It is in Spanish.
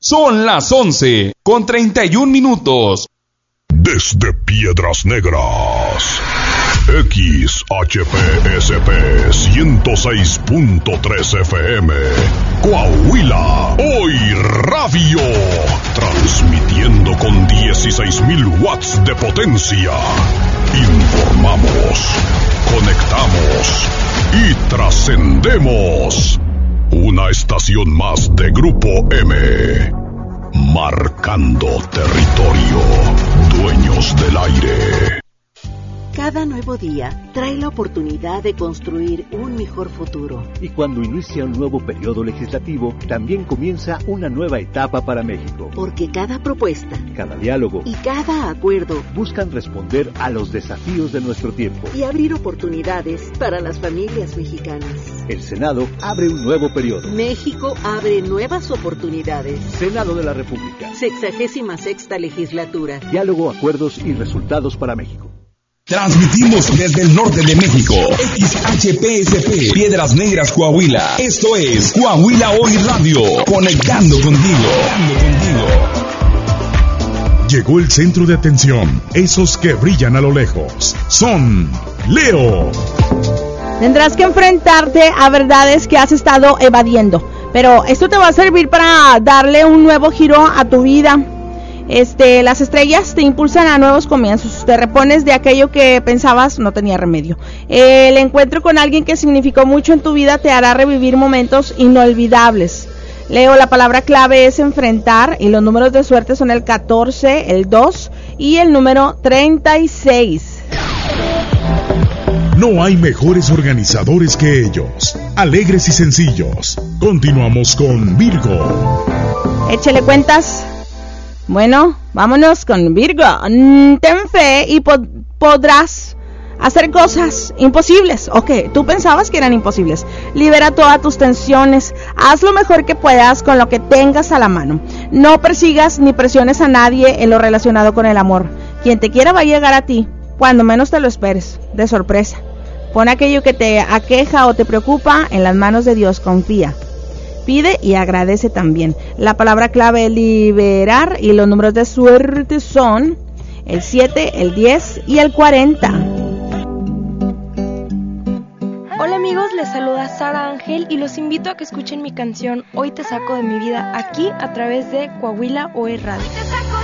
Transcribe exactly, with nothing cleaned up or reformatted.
Son las once con treinta y un minutos. Desde Piedras Negras, X H P S P ciento seis punto tres F M, Coahuila, Hoy Radio, transmitiendo con dieciséis mil watts de potencia. Informamos, conectamos y trascendemos. Una estación más de Grupo M, marcando territorio, dueños del aire. Cada nuevo día trae la oportunidad de construir un mejor futuro. Y cuando inicia un nuevo periodo legislativo, también comienza una nueva etapa para México. Porque cada propuesta, cada diálogo y cada acuerdo buscan responder a los desafíos de nuestro tiempo y abrir oportunidades para las familias mexicanas. El Senado abre un nuevo periodo. México abre nuevas oportunidades. Senado de la República. Sexagésima sexta legislatura. Diálogo, acuerdos y resultados para México. Transmitimos desde el norte de México, X H P S P, Piedras Negras, Coahuila. Esto es Coahuila Hoy Radio, conectando contigo, conectando contigo. Llegó el centro de atención, esos que brillan a lo lejos. Son Leo. Tendrás que enfrentarte a verdades que has estado evadiendo, pero esto te va a servir para darle un nuevo giro a tu vida. Este, las estrellas te impulsan a nuevos comienzos, te repones de aquello que pensabas no tenía remedio. El encuentro con alguien que significó mucho en tu vida te hará revivir momentos inolvidables. Leo, la palabra clave es enfrentar y los números de suerte son el catorce, el dos y el número treinta y seis. No hay mejores organizadores que ellos, alegres y sencillos. Continuamos con Virgo. Échale cuentas. Bueno, vámonos con Virgo. Mm, ten fe y pod- podrás hacer cosas imposibles. Ok, tú pensabas que eran imposibles. Libera todas tus tensiones. Haz lo mejor que puedas con lo que tengas a la mano. No persigas ni presiones a nadie en lo relacionado con el amor. Quien te quiera va a llegar a ti cuando menos te lo esperes, de sorpresa. Pon aquello que te aqueja o te preocupa en las manos de Dios. Confía. Pide y agradece también. La palabra clave es liberar y los números de suerte son el siete, el diez y el cuarenta. Hola amigos, les saluda Sara Ángel y los invito a que escuchen mi canción Hoy te saco de mi vida aquí a través de Coahuila Hoy Radio.